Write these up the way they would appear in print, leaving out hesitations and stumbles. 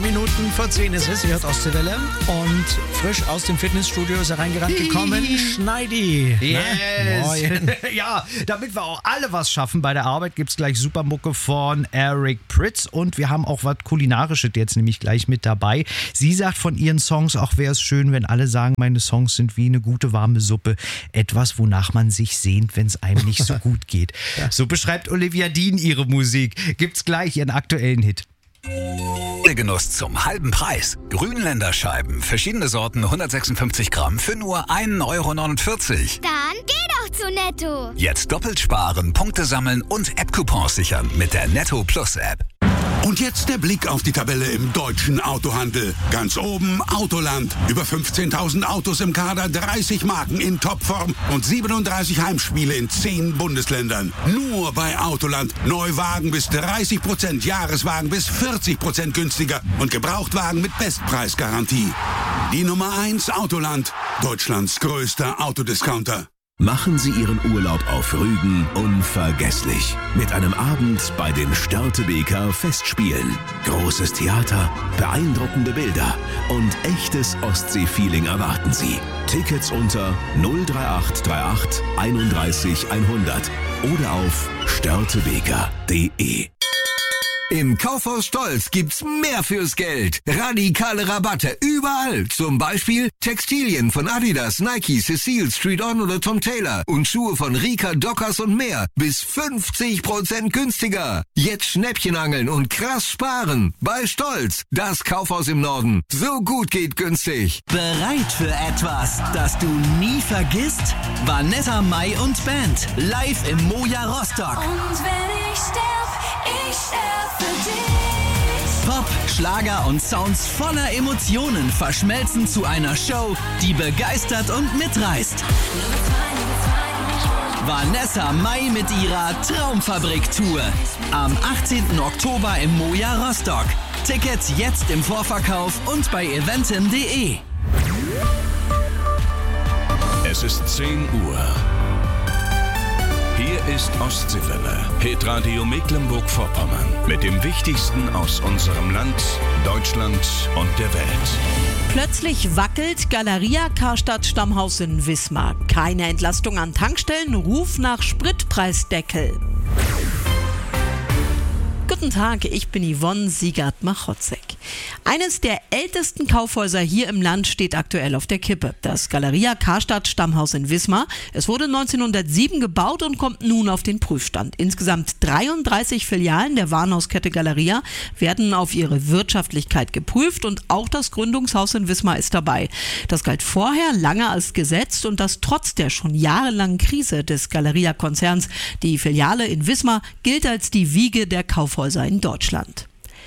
Minuten vor 10 ist es, ihr hört Ostseewelle und frisch aus dem Fitnessstudio ist er reingerannt gekommen, Schneidi. Yes. Moin. Ja, damit wir auch alle was schaffen bei der Arbeit, gibt's gleich Supermucke von Eric Prydz und wir haben auch was Kulinarisches jetzt nämlich gleich mit dabei. Sie sagt von ihren Songs, auch wäre es schön, wenn alle sagen, meine Songs sind wie eine gute warme Suppe. Etwas, wonach man sich sehnt, wenn es einem nicht so gut geht. So beschreibt Olivia Dean ihre Musik. Gibt's gleich ihren aktuellen Hit. Der Genuss zum halben Preis. Grünländer Scheiben, verschiedene Sorten, 156 Gramm für nur 1,49 Euro. Dann geh doch zu Netto. Jetzt doppelt sparen, Punkte sammeln und App-Coupons sichern mit der Netto Plus App. Und jetzt der Blick auf die Tabelle im deutschen Autohandel. Ganz oben Autoland. Über 15.000 Autos im Kader, 30 Marken in Topform und 37 Heimspiele in 10 Bundesländern. Nur bei Autoland. Neuwagen bis 30%, Jahreswagen bis 40% günstiger und Gebrauchtwagen mit Bestpreisgarantie. Die Nummer 1 Autoland. Deutschlands größter Autodiscounter. Machen Sie Ihren Urlaub auf Rügen unvergesslich. Mit einem Abend bei den Störtebeker Festspielen. Großes Theater, beeindruckende Bilder und echtes Ostsee-Feeling erwarten Sie. Tickets unter 03838 31 100 oder auf störtebeker.de. Im Kaufhaus Stolz gibt's mehr fürs Geld. Radikale Rabatte überall. Zum Beispiel Textilien von Adidas, Nike, Cecile, Street On oder Tom Taylor. Und Schuhe von Rika, Dockers und mehr. Bis 50% günstiger. Jetzt Schnäppchen angeln und krass sparen. Bei Stolz. Das Kaufhaus im Norden. So gut geht günstig. Bereit für etwas, das du nie vergisst? Vanessa Mai und Band. Live im Moja Rostock. Und wenn ich sterb für dich. Pop, Schlager und Sounds voller Emotionen verschmelzen zu einer Show, die begeistert und mitreißt. Vanessa Mai mit ihrer Traumfabrik-Tour. Am 18. Oktober im Moja Rostock. Tickets jetzt im Vorverkauf und bei eventim.de. Es ist 10 Uhr. Hier ist Ostseewelle, Hitradio Mecklenburg-Vorpommern. Mit dem Wichtigsten aus unserem Land, Deutschland und der Welt. Plötzlich wackelt Galeria Karstadt Stammhaus in Wismar. Keine Entlastung an Tankstellen, Ruf nach Spritpreisdeckel. Guten Tag, ich bin Yvonne Siegert-Machotzek. Eines der ältesten Kaufhäuser hier im Land steht aktuell auf der Kippe. Das Galeria Karstadt Stammhaus in Wismar. Es wurde 1907 gebaut und kommt nun auf den Prüfstand. Insgesamt 33 Filialen der Warenhauskette Galeria werden auf ihre Wirtschaftlichkeit geprüft und auch das Gründungshaus in Wismar ist dabei. Das galt vorher lange als gesetzt und das trotz der schon jahrelangen Krise des Galeria-Konzerns. Die Filiale in Wismar gilt als die Wiege der Kaufhäuser in Deutschland.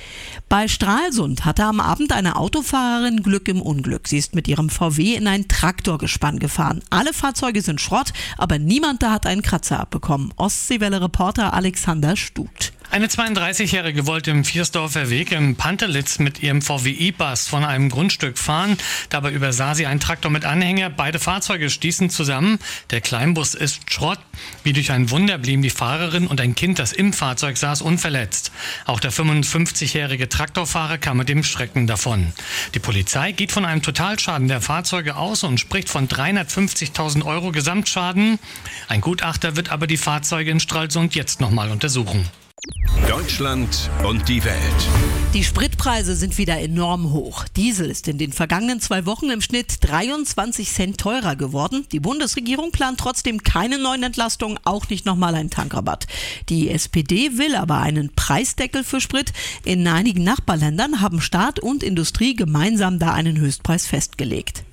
Bei Stralsund hatte am Abend eine Autofahrerin Glück im Unglück. Sie ist mit ihrem VW in ein Traktorgespann gefahren. Alle Fahrzeuge sind Schrott, aber niemand da hat einen Kratzer abbekommen. Ostseewelle-Reporter Alexander Stut. Eine 32-Jährige wollte im Viersdorfer Weg im Pantelitz mit ihrem VW E-Bus von einem Grundstück fahren. Dabei übersah sie einen Traktor mit Anhänger. Beide Fahrzeuge stießen zusammen. Der Kleinbus ist Schrott. Wie durch ein Wunder blieben die Fahrerin und ein Kind, das im Fahrzeug saß, unverletzt. Auch der 55-jährige Traktorfahrer kam mit dem Schrecken davon. Die Polizei geht von einem Totalschaden der Fahrzeuge aus und spricht von 350.000 Euro Gesamtschaden. Ein Gutachter wird aber die Fahrzeuge in Stralsund jetzt nochmal untersuchen. Deutschland und die Welt. Die Spritpreise sind wieder enorm hoch. Diesel ist in den vergangenen 2 Wochen im Schnitt 23 Cent teurer geworden. Die Bundesregierung plant trotzdem keine neuen Entlastungen, auch nicht nochmal einen Tankrabatt. Die SPD will aber einen Preisdeckel für Sprit. In einigen Nachbarländern haben Staat und Industrie gemeinsam da einen Höchstpreis festgelegt.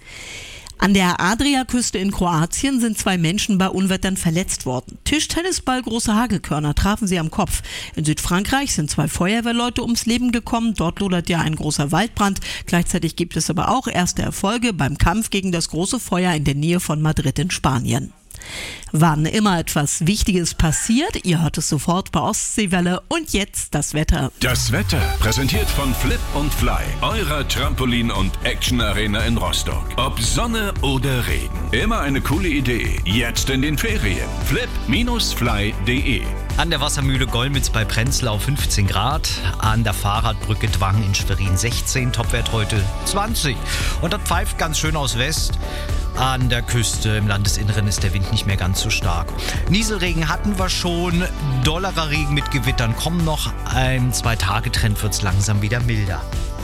An der Adriaküste in Kroatien sind 2 Menschen bei Unwettern verletzt worden. Tischtennisball große Hagelkörner trafen sie am Kopf. In Südfrankreich sind 2 Feuerwehrleute ums Leben gekommen. Dort lodert ja ein großer Waldbrand. Gleichzeitig gibt es aber auch erste Erfolge beim Kampf gegen das große Feuer in der Nähe von Madrid in Spanien. Wann immer etwas Wichtiges passiert, ihr hört es sofort bei Ostseewelle. Und jetzt das Wetter. Das Wetter präsentiert von Flip und Fly, eurer Trampolin- und Action-Arena in Rostock. Ob Sonne oder Regen, immer eine coole Idee. Jetzt in den Ferien. flip-fly.de An der Wassermühle Golmitz bei Prenzlau 15 Grad. An der Fahrradbrücke Dwang in Schwerin 16. Topwert heute 20. Und das pfeift ganz schön aus West. An der Küste im Landesinneren ist der Wind nicht mehr ganz so stark. Nieselregen hatten wir schon. Dollerer Regen mit Gewittern kommen noch. Im 2-Tage-Trend wird es langsam wieder milder.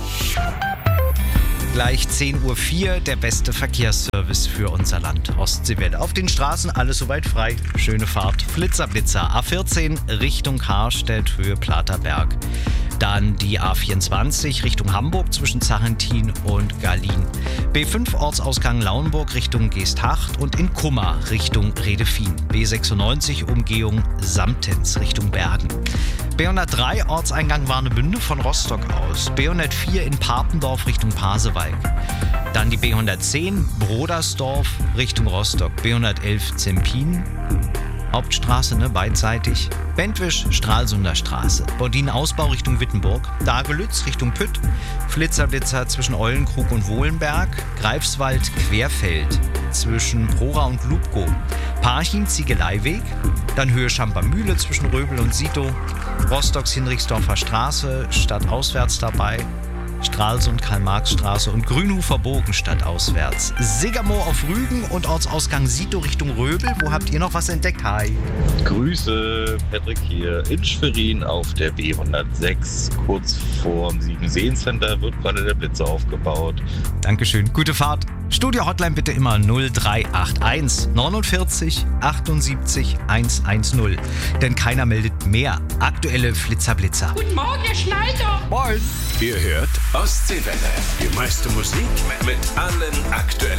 Gleich 10.04 Uhr, der beste Verkehrsservice für unser Land Ostseewelle. Auf den Straßen alles soweit frei. Schöne Fahrt. Flitzer. A14 Richtung Harstedt, Höhe Platerberg. Dann die A24 Richtung Hamburg zwischen Zarentin und Galin. B5 Ortsausgang Lauenburg Richtung Geesthacht und in Kummer Richtung Redefien. B96 Umgehung Samtens Richtung Bergen. B103 Ortseingang Warnemünde von Rostock aus. B104 in Papendorf Richtung Pasewalk. Dann die B110 Brodersdorf Richtung Rostock. B111 Zempin. Hauptstraße, beidseitig. Bentwisch, Stralsunder Straße. Bordin-Ausbau Richtung Wittenburg. Dagelütz Richtung Pütt. Flitzer zwischen Eulenkrug und Wohlenberg. Greifswald, Querfeld zwischen Prora und Lubko. Parchim, Ziegeleiweg. Dann Höhe Schampermühle zwischen Röbel und Sito. Rostocks Hinrichsdorfer Straße, stadtauswärts dabei. Stralsund, Karl-Marx-Straße und Grünhufer Bogen stadtauswärts. Segermoor auf Rügen und Ortsausgang Sito Richtung Röbel. Wo habt ihr noch was entdeckt? Hi. Grüße, Patrick hier in Schwerin auf der B106. Kurz vorm Siebenseen-Center wird gerade der Blitzer aufgebaut. Dankeschön, gute Fahrt. Studio-Hotline bitte immer 0381 49 78 110. Denn keiner meldet mehr aktuelle Flitzer. Guten Morgen, Herr Schneider. Moin. Ihr hört Ostseewelle. Die meiste Musik mit allen aktuellen